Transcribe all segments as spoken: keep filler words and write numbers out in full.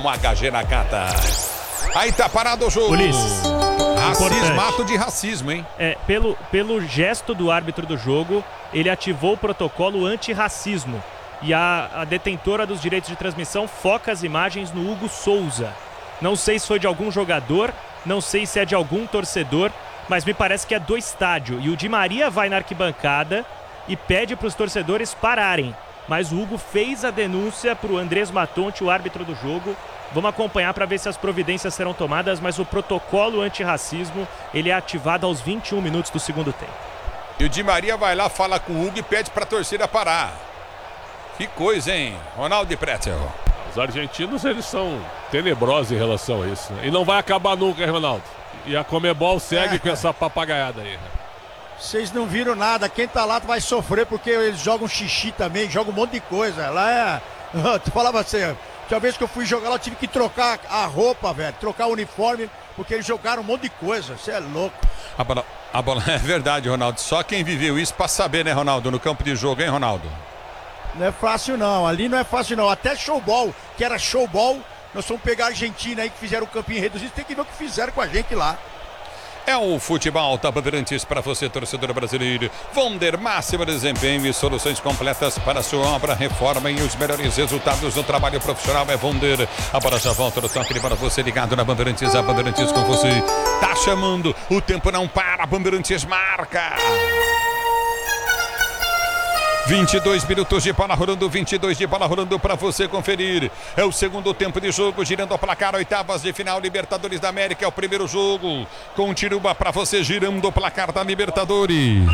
como H G Nakata. Aí tá parado o jogo. Ulisses. Racismato de racismo, hein? É, pelo, pelo gesto do árbitro do jogo, ele ativou o protocolo antirracismo. E a, a detentora dos direitos de transmissão foca as imagens no Hugo Souza. Não sei se foi de algum jogador, não sei se é de algum torcedor, mas me parece que é do estádio. E o Di Maria vai na arquibancada e pede para os torcedores pararem. Mas o Hugo fez a denúncia para o Andrés Matonte, o árbitro do jogo. Vamos acompanhar para ver se as providências serão tomadas, mas o protocolo antirracismo ele é ativado aos vinte e um minutos do segundo tempo. E o Di Maria vai lá, fala com o Hugo e pede para a torcida parar. Que coisa, hein? Ronaldo de Pretzel. Os argentinos, eles são tenebrosos em relação a isso, né? E não vai acabar nunca, hein, Ronaldo? E a Comebol segue é. com essa papagaiada aí, né? Vocês não viram nada, quem tá lá vai sofrer porque eles jogam xixi também, jogam um monte de coisa. Lá é... Tu falava assim, tinha vez que eu fui jogar lá, eu tive que trocar a roupa, velho, trocar o uniforme, porque eles jogaram um monte de coisa, você é louco. A bola, a bola é verdade, Ronaldo, só quem viveu isso pra saber, né, Ronaldo, no campo de jogo, hein, Ronaldo? Não é fácil não, ali não é fácil não, até showball, que era showball, nós fomos pegar a Argentina aí que fizeram o campinho reduzido, tem que ver o que fizeram com a gente lá. É o futebol da Bandeirantes para você, torcedor brasileiro. Vonder, máximo desempenho e soluções completas para a sua obra, reforma e os melhores resultados no trabalho profissional é Vonder. A bola já volta no toque para você ligado na Bandeirantes, a Bandeirantes com você. Tá chamando, o tempo não para, a Bandeirantes marca. vinte e dois minutos de bola rolando, vinte e dois de bola rolando para você conferir. É o segundo tempo de jogo, girando o placar, oitavas de final, Libertadores da América, é o primeiro jogo. Continua para você girando o placar da Libertadores.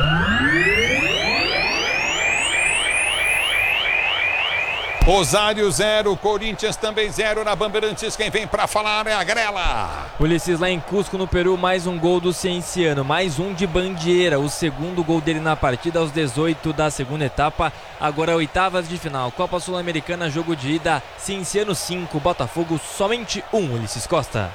Rosário zero, Corinthians também zero na Bandeirantes. Quem vem pra falar é a Grela. Ulisses, lá em Cusco, no Peru, mais um gol do Cienciano, mais um de Bandeira, o segundo gol dele na partida aos dezoito da segunda etapa. Agora oitavas de final, Copa Sul-Americana, jogo de ida, Cienciano cinco, Botafogo somente um, Ulisses Costa.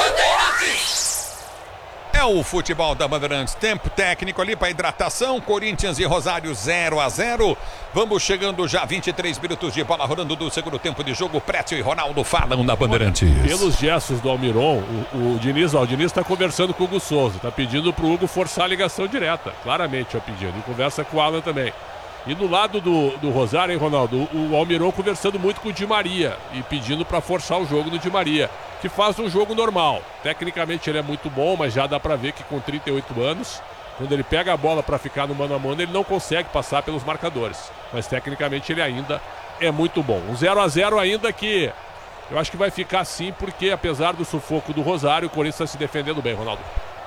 É o futebol da Bandeirantes, tempo técnico ali para hidratação, Corinthians e Rosário zero a zero. Vamos chegando já, vinte e três minutos de bola rolando do segundo tempo de jogo. Prétio e Ronaldo falam na Bandeirantes. Pelos gestos do Almiron, o, o Diniz, ó, o Diniz está conversando com o Hugo Souza, está pedindo para o Hugo forçar a ligação direta, claramente, ó, pedindo, e conversa com o Alan também. E do lado do, do Rosário, hein, Ronaldo, o, o Almiron conversando muito com o Di Maria e pedindo para forçar o jogo do Di Maria, que faz um jogo normal. Tecnicamente ele é muito bom, mas já dá para ver que com trinta e oito anos, quando ele pega a bola para ficar no mano a mano, ele não consegue passar pelos marcadores. Mas tecnicamente ele ainda é muito bom. Um zero a zero ainda que eu acho que vai ficar assim, porque apesar do sufoco do Rosário, o Corinthians está se defendendo bem, Ronaldo.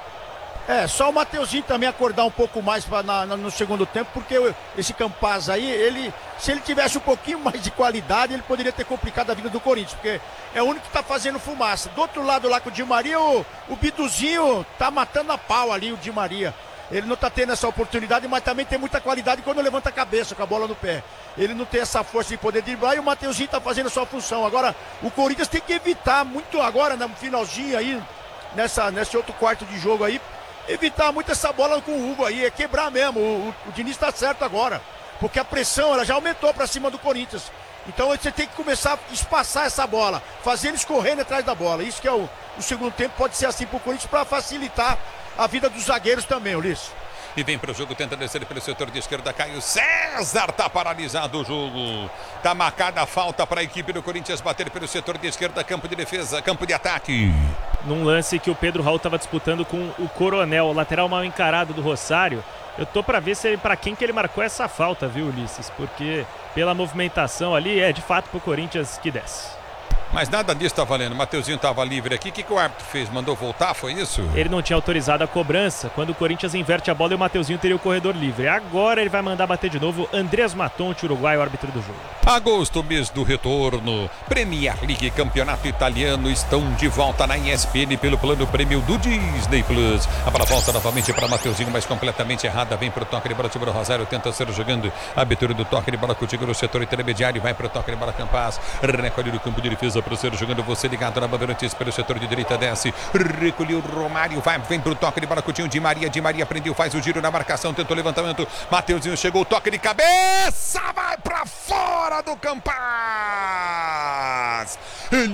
É, só o Mateuzinho também acordar um pouco mais pra, na, na, no segundo tempo, porque esse Campaz aí, ele, se ele tivesse um pouquinho mais de qualidade, ele poderia ter complicado a vida do Corinthians, porque é o único que tá fazendo fumaça. Do outro lado lá com o Di Maria, o, o Biduzinho tá matando a pau ali, o Di Maria. Ele não tá tendo essa oportunidade, mas também tem muita qualidade quando levanta a cabeça com a bola no pé. Ele não tem essa força de poder driblar e o Mateuzinho tá fazendo a sua função. Agora, o Corinthians tem que evitar muito agora, no finalzinho aí, nessa, nesse outro quarto de jogo aí, evitar muito essa bola com o Hugo aí, é quebrar mesmo. O, o, o Diniz tá certo agora, porque a pressão ela já aumentou para cima do Corinthians. Então você tem que começar a espaçar essa bola, fazer eles correndo atrás da bola. Isso que é o, o segundo tempo, pode ser assim pro Corinthians para facilitar a vida dos zagueiros também, Ulisses. E vem para o jogo, tenta descer pelo setor de esquerda, Caio César, tá paralisado o jogo. Tá marcada a falta para a equipe do Corinthians bater pelo setor de esquerda, campo de defesa, campo de ataque. Num lance que o Pedro Raul estava disputando com o Coronel, o lateral mal encarado do Rosário. Eu tô para ver se para quem que ele marcou essa falta, viu, Ulisses? Porque pela movimentação ali, é de fato pro Corinthians que desce. Mas nada disso tá valendo. O Mateuzinho tava livre aqui. O que, que o árbitro fez? Mandou voltar? Foi isso? Ele não tinha autorizado a cobrança. Quando o Corinthians inverte a bola e o Mateuzinho teria o corredor livre. Agora ele vai mandar bater de novo. Andrés Matonte, uruguaio, árbitro do jogo. Agosto, mês do retorno. Premier League, Campeonato Italiano estão de volta na E S P N pelo plano prêmio do Disney Plus. A bola volta novamente para Mateuzinho, mas completamente errada. Vem pro toque de bola, Tiburo Rosário tenta ser jogando. Abertura do toque de bola contigo no setor intermediário. Vai pro toque de bola, Campaz. Recolhe no campo de defesa para ser jogando, você ligado na Bandeirantes pelo setor de direita, desce, recolheu o Romário, vai, vem pro toque de bola, Coutinho, Di Maria, Di Maria prendeu, faz o giro na marcação, tentou o levantamento, Mateuzinho chegou, toque de cabeça, vai pra fora do Campaz!